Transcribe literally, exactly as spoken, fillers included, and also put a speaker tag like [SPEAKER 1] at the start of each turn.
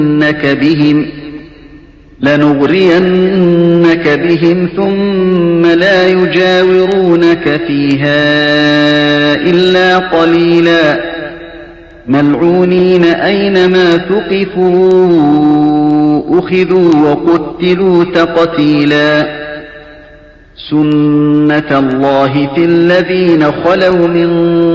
[SPEAKER 1] لنغرينك بهم لنغرينك بهم ثم لا يجاورونك فيها إلا قليلا ملعونين أينما ثقفوا أخذوا وقتلوا تقتيلا سنة الله في الذين خلوا من